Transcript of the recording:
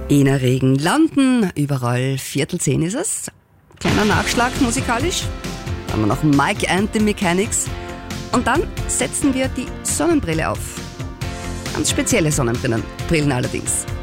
Ina Regen landen, überall 9:15 ist es. Kleiner Nachschlag musikalisch. Dann haben wir noch Mike and the Mechanics. Und dann setzen wir die Sonnenbrille auf. Ganz spezielle Sonnenbrillen allerdings.